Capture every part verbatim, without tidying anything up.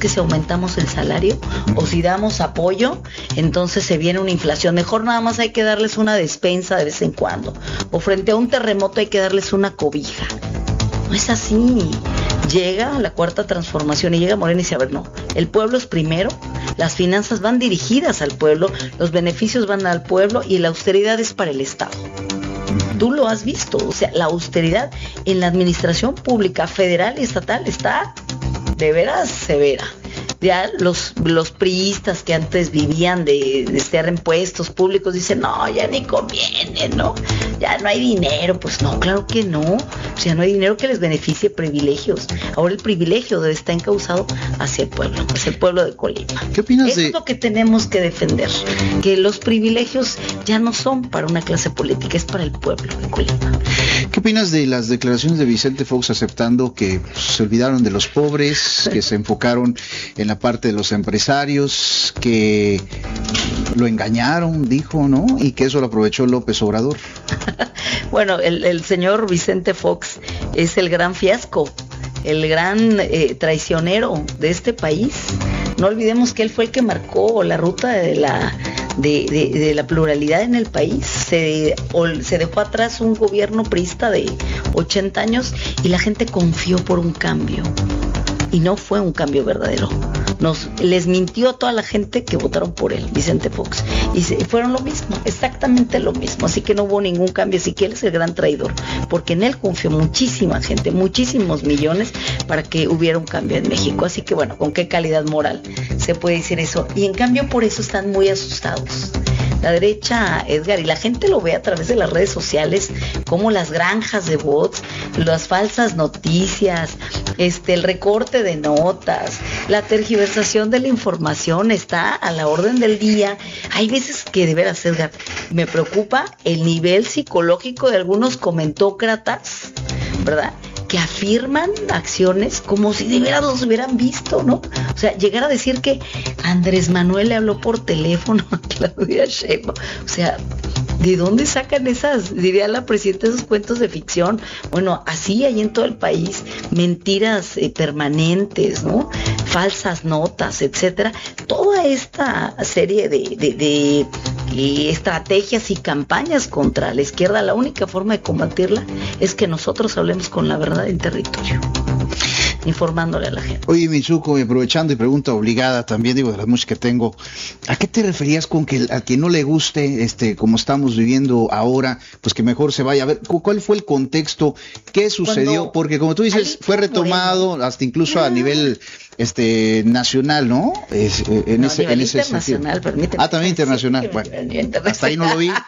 que si aumentamos el salario o si damos apoyo, entonces se viene una inflación. Mejor nada más hay que darles una despensa de vez en cuando. O frente a un terremoto hay que darles una cobija. No es así. Llega la cuarta transformación y llega Morena y dice, a ver, no, el pueblo es primero, las finanzas van dirigidas al pueblo, los beneficios van al pueblo y la austeridad es para el Estado. Tú lo has visto, o sea, la austeridad en la administración pública federal y estatal está de veras severa. Ya los, los priistas que antes vivían de, de estar en puestos públicos dicen, no, ya ni conviene, ¿no? Ya no hay dinero. Pues no, claro que no. O sea, no hay dinero que les beneficie privilegios. Ahora el privilegio debe estar encauzado hacia el pueblo, hacia el pueblo de Colima. ¿Qué opinas Eso de...? es lo que tenemos que defender, que los privilegios ya no son para una clase política, es para el pueblo de Colima. ¿Qué opinas de las declaraciones de Vicente Fox aceptando que pues, se olvidaron de los pobres, que se enfocaron en la parte de los empresarios, que lo engañaron, dijo, ¿no? Y que eso lo aprovechó López Obrador. Bueno, el, el señor Vicente Fox es el gran fiasco, el gran eh, traicionero de este país. No olvidemos que él fue el que marcó la ruta de la de, de, de la pluralidad en el país. Se, o, se dejó atrás un gobierno priista de ochenta años y la gente confió por un cambio. Y no fue un cambio verdadero. Nos, les mintió a toda la gente que votaron por él, Vicente Fox. Y se, fueron lo mismo, exactamente lo mismo. Así que no hubo ningún cambio, así que él es el gran traidor. Porque en él confió muchísima gente, muchísimos millones para que hubiera un cambio en México. Así que bueno, ¿con qué calidad moral se puede decir eso? Y en cambio por eso están muy asustados. La derecha, Edgar, y la gente lo ve a través de las redes sociales, como las granjas de bots, las falsas noticias, este, el recorte de notas, la tergiversación de la información está a la orden del día. Hay veces que de veras, Edgar, me preocupa el nivel psicológico de algunos comentócratas, ¿verdad?, que afirman acciones como si de veras los hubieran visto, ¿no? O sea, llegar a decir que Andrés Manuel le habló por teléfono a Claudia Sheinbaum. O sea, ¿de dónde sacan esas, diría la presidenta, esos cuentos de ficción? Bueno, así hay en todo el país, mentiras eh, permanentes, ¿no? Falsas notas, etcétera. Toda esta serie de, de, de eh, estrategias y campañas contra la izquierda, la única forma de combatirla es que nosotros hablemos con la verdad en territorio, informándole a la gente. Oye, Mitsuko, aprovechando y pregunta obligada también, digo, de las muchas que tengo, ¿a qué te referías con que a quien no le guste, este, como estamos viviendo ahora, pues que mejor se vaya a ver? ¿Cuál fue el contexto? ¿Qué sucedió? Cuando, Porque como tú dices, fue retomado Moreno, hasta incluso ah. a nivel este nacional, ¿no? Es, eh, en no, ese, a nivel en ese internacional, permíteme. Ah, también internacional. Sí, bueno, internacional. Hasta ahí no lo vi.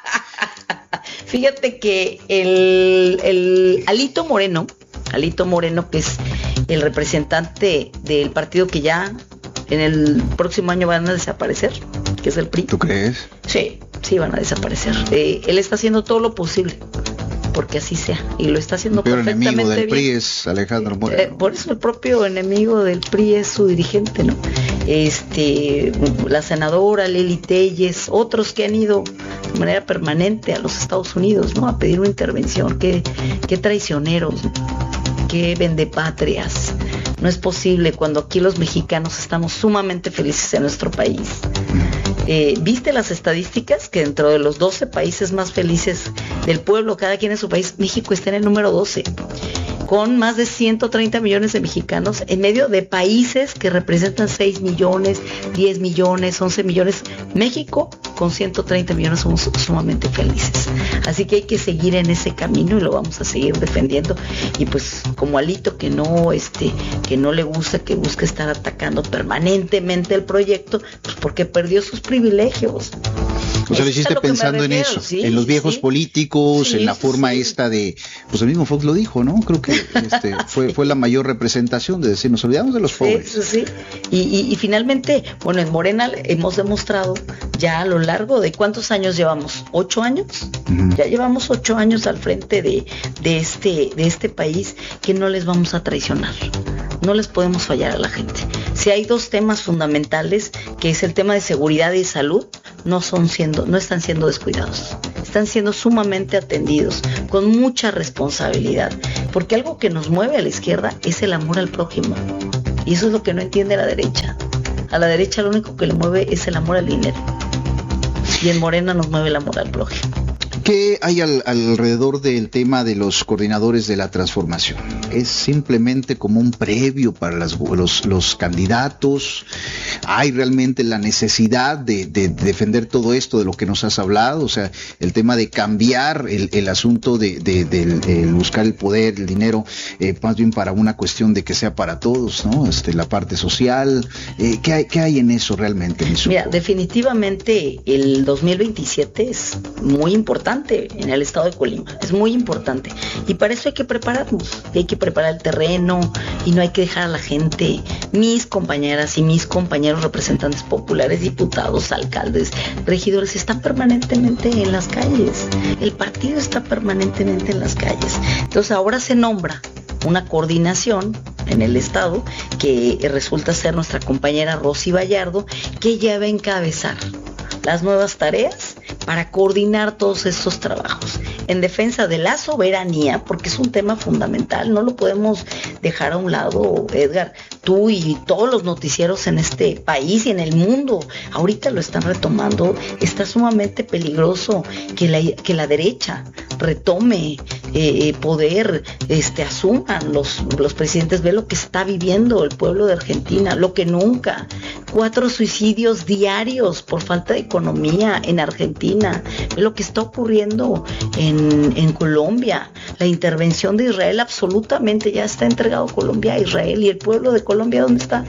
Fíjate que el, el Alito Moreno, Alito Moreno, que es el representante del partido que ya en el próximo año van a desaparecer, que es el P R I. ¿Tú crees? Sí, sí van a desaparecer. Eh, él está haciendo todo lo posible porque así sea, y lo está haciendo el perfectamente bien. El enemigo del P R I bien. es Alejandro Moreno. Eh, por eso el propio enemigo del P R I es su dirigente, ¿no? Este, la senadora Lili Telles, otros que han ido de manera permanente a los Estados Unidos, ¿no?, a pedir una intervención. Qué, qué traicioneros, qué vendepatrias. No es posible cuando aquí los mexicanos estamos sumamente felices en nuestro país. Eh, ¿Viste las estadísticas? Que dentro de los doce países más felices del pueblo, cada quien en su país, México está en el número doce, con más de ciento treinta millones de mexicanos en medio de países que representan seis millones, diez millones, once millones. México con ciento treinta millones somos sumamente felices. Así que hay que seguir en ese camino y lo vamos a seguir defendiendo. Y pues como Alito, que no este que no le gusta, que busca estar atacando permanentemente el proyecto, pues porque perdió sus privilegios. O sea, lo hiciste pensando en eso, sí, en los viejos sí. políticos, sí, en la forma sí. esta de, pues el mismo Fox lo dijo, ¿no? Creo que este, fue fue la mayor representación de decir, nos olvidamos de los pobres. Sí, sí, sí. Y, y, y finalmente, bueno, en Morena hemos demostrado ya a lo largo de ¿cuántos años llevamos? ¿Ocho años? Uh-huh. Ya llevamos ocho años al frente de, de, este, de este país, que no les vamos a traicionar. No les podemos fallar a la gente. Si hay dos temas fundamentales, que es el tema de seguridad y salud, no son siendo, no están siendo descuidados. Están siendo sumamente atendidos, con mucha responsabilidad. Porque algo que nos mueve a la izquierda es el amor al prójimo. Y eso es lo que no entiende la derecha. A la derecha lo único que le mueve es el amor al dinero. Y en Morena nos mueve el amor al prójimo. ¿Qué hay al, alrededor del tema de los coordinadores de la transformación? ¿Es simplemente como un previo para las, los, los candidatos? ¿Hay realmente la necesidad de, de, de defender todo esto de lo que nos has hablado? O sea, el tema de cambiar el, el asunto de, de, de, de el buscar el poder, el dinero, eh, más bien para una cuestión de que sea para todos, ¿no? Este, la parte social. Eh, ¿qué, hay, ¿Qué hay en eso realmente, Misuko? Mira, definitivamente el dos mil veintisiete es muy importante en el estado de Colima, es muy importante, y para eso hay que prepararnos, y hay que preparar el terreno, y no hay que dejar a la gente. Mis compañeras y mis compañeros representantes populares, diputados, alcaldes, regidores, están permanentemente en las calles, el partido está permanentemente en las calles. Entonces ahora se nombra una coordinación en el estado que resulta ser nuestra compañera Rosy Vallardo, que ya va a encabezar las nuevas tareas para coordinar todos estos trabajos en defensa de la soberanía, porque es un tema fundamental, no lo podemos dejar a un lado, Edgar. Tú y todos los noticieros en este país y en el mundo ahorita lo están retomando. Está sumamente peligroso que la, que la derecha retome eh, poder, este, asuman los, los presidentes. Ve lo que está viviendo el pueblo de Argentina, lo que nunca. Cuatro suicidios diarios por falta de economía en Argentina. Ve lo que está ocurriendo en, en Colombia. La intervención de Israel absolutamente ya está entregado Colombia a Israel, y el pueblo de Colombia, ¿dónde está?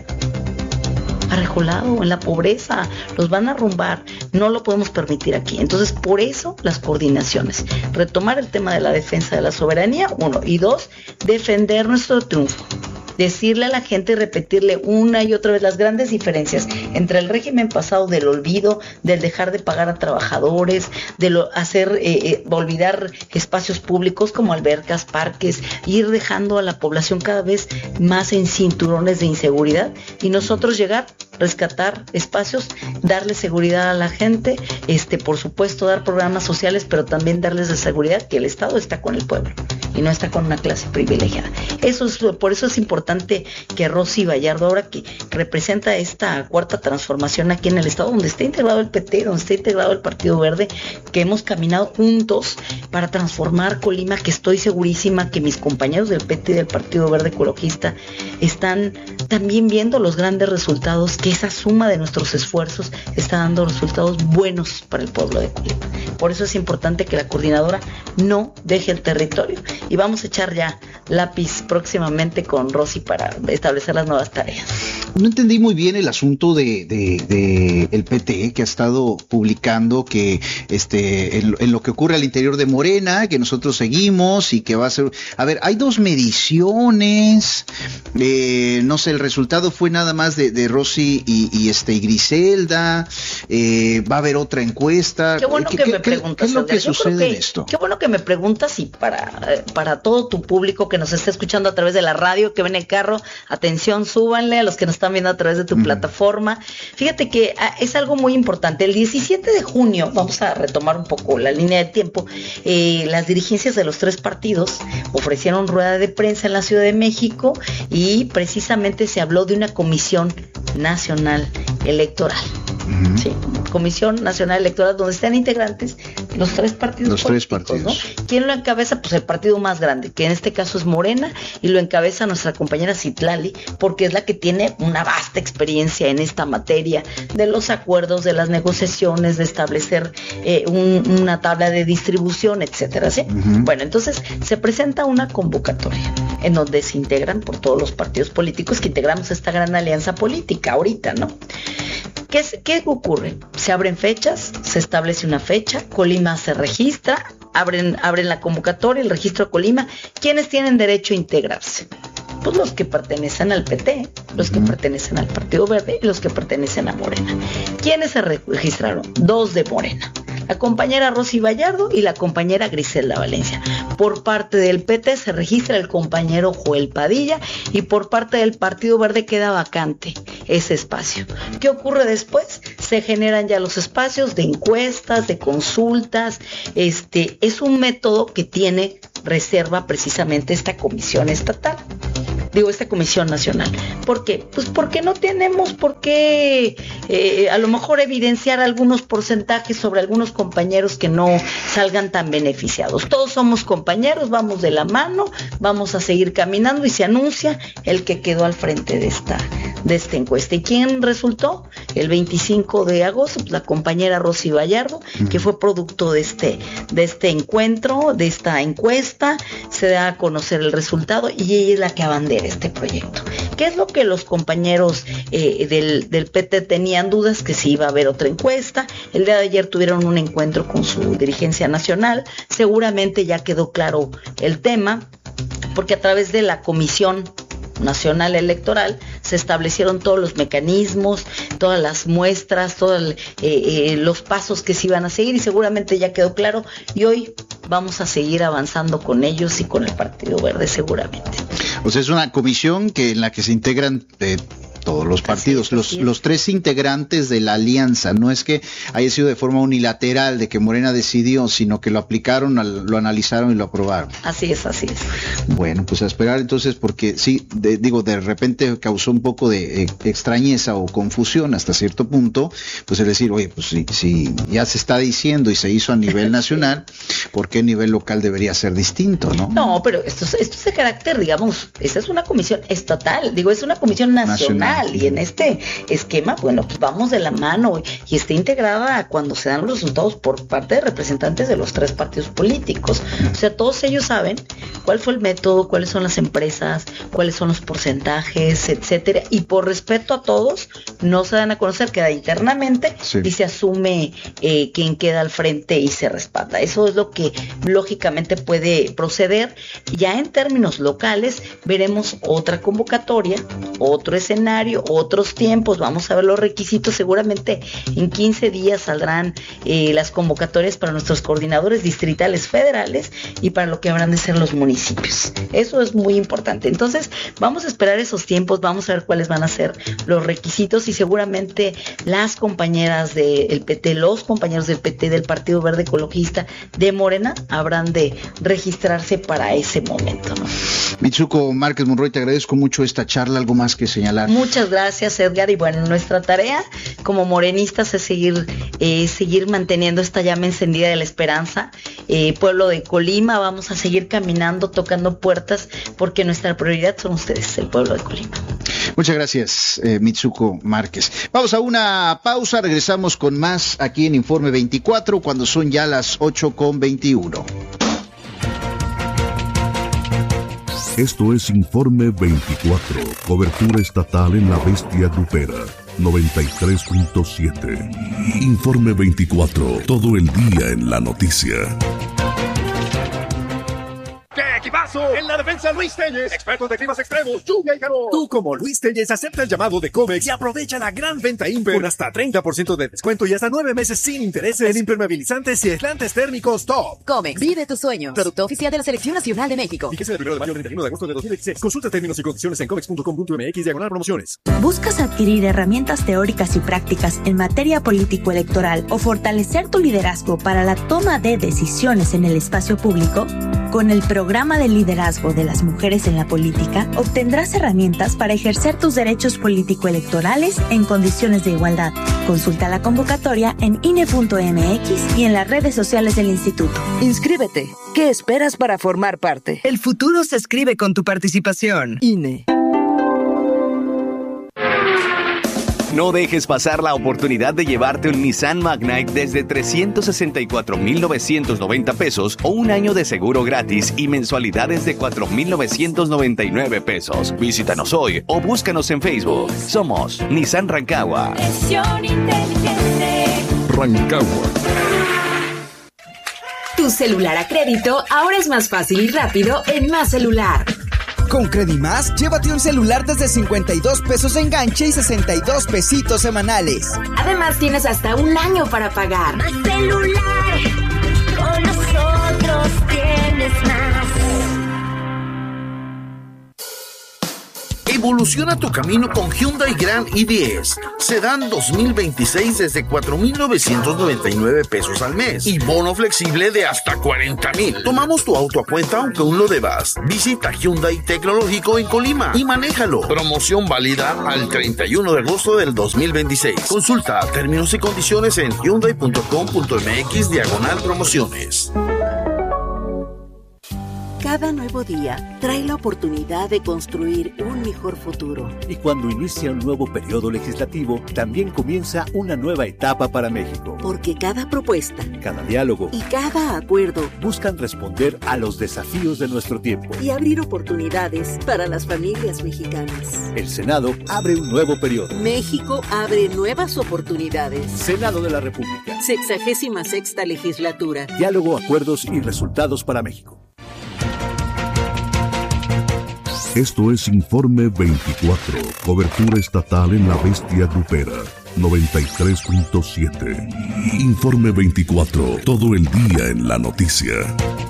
Arrejolado, en la pobreza, los van a arrumbar, no lo podemos permitir aquí. Entonces, por eso las coordinaciones, retomar el tema de la defensa de la soberanía, uno, y dos, defender nuestro triunfo. Decirle a la gente y repetirle una y otra vez las grandes diferencias entre el régimen pasado del olvido, del dejar de pagar a trabajadores, de lo, hacer eh, eh, olvidar espacios públicos como albercas, parques, ir dejando a la población cada vez más en cinturones de inseguridad, y nosotros llegar, rescatar espacios, darle seguridad a la gente, este, por supuesto dar programas sociales, pero también darles de seguridad que el Estado está con el pueblo y no está con una clase privilegiada. Eso es, por eso es importante que Rosy Vallardo, ahora que representa esta cuarta transformación aquí en el estado, donde está integrado el P T, donde está integrado el Partido Verde, que hemos caminado juntos para transformar Colima, que estoy segurísima que mis compañeros del P T y del Partido Verde Ecologista están también viendo los grandes resultados, que esa suma de nuestros esfuerzos está dando resultados buenos para el pueblo de Colima. Por eso es importante que la coordinadora no deje el territorio, y vamos a echar ya lápiz próximamente con Rosy para establecer las nuevas tareas. No entendí muy bien el asunto de, de, de el P T, que ha estado publicando que este en, en lo que ocurre al interior de Morena, que nosotros seguimos y que va a ser... A ver, hay dos mediciones, eh, no sé, el resultado fue nada más de, de Rosy y, y, este, y Griselda, eh, va a haber otra encuesta. Qué bueno ¿Qué, que qué, me preguntas. ¿Qué es lo que Yo sucede que, en esto? Qué bueno que me preguntas, y para, para todo tu público que nos está escuchando a través de la radio, que ven el carro, atención, súbanle, a los que nos están viendo a través de tu mm. plataforma. Fíjate que ah, es algo muy importante. El diecisiete de junio, vamos a retomar un poco la línea de tiempo, eh, las dirigencias de los tres partidos ofrecieron rueda de prensa en la Ciudad de México, y precisamente se habló de una comisión nacional electoral. Uh-huh. Sí, Comisión Nacional Electoral, donde están integrantes los tres partidos los tres partidos, ¿no? ¿Quién lo encabeza? Pues el partido más grande, que en este caso es Morena, y lo encabeza nuestra compañera Citlali, porque es la que tiene una vasta experiencia en esta materia de los acuerdos, de las negociaciones, de establecer eh, un, una tabla de distribución, etcétera, ¿sí? Uh-huh. Bueno, entonces se presenta una convocatoria en donde se integran por todos los partidos políticos que integramos esta gran alianza política ahorita, ¿no? ¿Qué, es, ¿Qué ocurre? Se abren fechas, se establece una fecha, Colima se registra, abren, abren la convocatoria, el registro de Colima. ¿Quiénes tienen derecho a integrarse? Pues los que pertenecen al P T, los que uh-huh. pertenecen al Partido Verde y los que pertenecen a Morena. ¿Quiénes se registraron? Dos de Morena, la compañera Rosy Vallardo y la compañera Griselda Valencia. Por parte del P T se registra el compañero Joel Padilla, y por parte del Partido Verde queda vacante ese espacio. ¿Qué ocurre después? Se generan ya los espacios de encuestas, de consultas. Este es un método que tiene reserva precisamente esta comisión estatal. digo, esta Comisión Nacional. ¿Por qué? Pues porque no tenemos por qué eh, a lo mejor evidenciar algunos porcentajes sobre algunos compañeros que no salgan tan beneficiados. Todos somos compañeros, vamos de la mano, vamos a seguir caminando y se anuncia el que quedó al frente de esta, de esta encuesta. ¿Y quién resultó? El veinticinco de agosto, pues, la compañera Rosy Vallardo, uh-huh. que fue producto de este, de este encuentro, de esta encuesta, se da a conocer el resultado y ella es la que abandera este proyecto. ¿Qué es lo que los compañeros eh, del, del P T tenían dudas? Que si iba a haber otra encuesta. El día de ayer tuvieron un encuentro con su dirigencia nacional, seguramente ya quedó claro el tema, porque a través de la Comisión Nacional Electoral se establecieron todos los mecanismos, todas las muestras, todos eh, eh, los pasos que se iban a seguir y seguramente ya quedó claro y hoy vamos a seguir avanzando con ellos y con el Partido Verde seguramente. O sea, es una comisión que en la que se integran eh, todos los partidos, así es, así los, es. los tres integrantes de la alianza. No es que haya sido de forma unilateral, de que Morena decidió, sino que lo aplicaron, lo analizaron y lo aprobaron. Así es, así es. Bueno, pues a esperar entonces, porque sí, de, digo, de repente causó un poco de eh, extrañeza o confusión hasta cierto punto, pues es decir, oye, pues si, si ya se está diciendo y se hizo a nivel nacional, ¿por qué a nivel local debería ser distinto, no? No, pero esto es, esto es de carácter, digamos, esta es una comisión estatal, digo, es una comisión nacional. nacional. Y en este esquema, bueno, pues vamos de la mano y está integrada cuando se dan los resultados por parte de representantes de los tres partidos políticos. O sea, todos ellos saben cuál fue el método, cuáles son las empresas, cuáles son los porcentajes, etcétera. Y por respeto a todos, no se dan a conocer, queda internamente sí. y se asume eh, quién queda al frente y se respalda. Eso es lo que lógicamente puede proceder. Ya en términos locales, veremos otra convocatoria, otro escenario, otros tiempos, vamos a ver los requisitos, seguramente en quince días saldrán eh, las convocatorias para nuestros coordinadores distritales federales y para lo que habrán de ser los municipios. Eso es muy importante. Entonces, vamos a esperar esos tiempos, vamos a ver cuáles van a ser los requisitos y seguramente las compañeras del P T, los compañeros del P T, del Partido Verde Ecologista, de Morena, habrán de registrarse para ese momento, ¿no? Mitsuko Márquez Monroy, te agradezco mucho esta charla, algo más que señalar. Muchas gracias, Edgar, y bueno, nuestra tarea como morenistas es seguir eh, seguir manteniendo esta llama encendida de la esperanza. Eh, pueblo de Colima, vamos a seguir caminando, tocando puertas, porque nuestra prioridad son ustedes, el pueblo de Colima. Muchas gracias, eh, Mitsuko Márquez. Vamos a una pausa, regresamos con más aquí en Informe veinticuatro, cuando son ya las ocho con veintiuno. Esto es Informe veinticuatro, cobertura estatal en la bestia grupera, noventa y tres punto siete. Informe veinticuatro, todo el día en la noticia. ¡Equipazo! En la defensa, Luis Telles, expertos de climas extremos, lluvia y calor. Tú, como Luis Telles, acepta el llamado de Comex y aprovecha la gran venta Imper con hasta treinta por ciento de descuento y hasta nueve meses sin intereses en impermeabilizantes y aislantes térmicos top. Comex, vive tu sueño. Producto oficial de la Selección Nacional de México. Fíjese del primero de mayo al treinta y uno de agosto de dos mil dieciséis. Consulta términos y condiciones en comex punto com punto m x diagonal promociones. ¿Buscas adquirir herramientas teóricas y prácticas en materia político-electoral o fortalecer tu liderazgo para la toma de decisiones en el espacio público? Con el programa de liderazgo de las mujeres en la política, obtendrás herramientas para ejercer tus derechos político-electorales en condiciones de igualdad. Consulta la convocatoria en I N E punto m x y en las redes sociales del instituto. Inscríbete. ¿Qué esperas para formar parte? El futuro se escribe con tu participación. I N E. No dejes pasar la oportunidad de llevarte un Nissan Magnite desde trescientos sesenta y cuatro mil novecientos noventa pesos o un año de seguro gratis y mensualidades de cuatro mil novecientos noventa y nueve pesos. Visítanos hoy o búscanos en Facebook. Somos Nissan Rancagua. Gestión inteligente. Rancagua. Tu celular a crédito ahora es más fácil y rápido en Más Celular. Con Credimás, llévate un celular desde cincuenta y dos pesos de enganche y sesenta y dos pesitos semanales. Además, tienes hasta un año para pagar. Más Celular, con nosotros tienes más. Involuciona tu camino con Hyundai Grand i diez. Sedán dos mil veintiséis desde cuatro mil novecientos noventa y nueve pesos al mes y bono flexible de hasta cuarenta mil. Tomamos tu auto a cuenta aunque aún lo debas. Visita Hyundai Tecnológico en Colima y manéjalo. Promoción válida al treinta y uno de agosto del dos mil veintiséis. Consulta términos y condiciones en hyundai punto com punto m x diagonal promociones. Cada nuevo día trae la oportunidad de construir un mejor futuro. Y cuando inicia un nuevo periodo legislativo, también comienza una nueva etapa para México. Porque cada propuesta, cada diálogo y cada acuerdo buscan responder a los desafíos de nuestro tiempo y abrir oportunidades para las familias mexicanas. El Senado abre un nuevo periodo. México abre nuevas oportunidades. Senado de la República. Sexagésima sexta legislatura. Diálogo, acuerdos y resultados para México. Esto es Informe veinticuatro, cobertura estatal en la bestia grupera, noventa y tres punto siete. Informe veinticuatro, todo el día en la noticia.